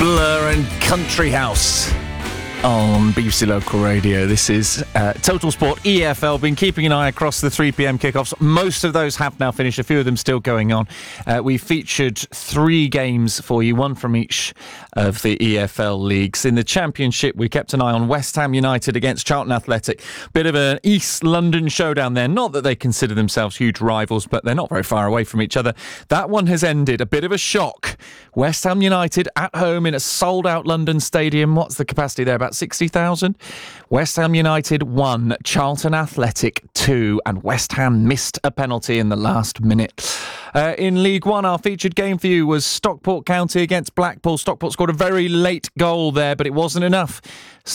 Blur and Country House on BBC Local Radio. This is Total Sport EFL. Been keeping an eye across the 3pm kickoffs. Most of those have now finished, a few of them still going on. We featured 3 games for you, one from each of the EFL leagues. In the Championship, we kept an eye on West Ham United against Charlton Athletic. Bit of an East London showdown there. Not that they consider themselves huge rivals, but they're not very far away from each other. That one has ended. A bit of a shock. West Ham United at home in a sold-out London stadium. What's the capacity there? About 60,000. West Ham United 1, Charlton Athletic 2, and West Ham missed a penalty in the last minute. In League One, our featured game for you was Stockport County against Blackpool. Stockport scored a very late goal there, but it wasn't enough.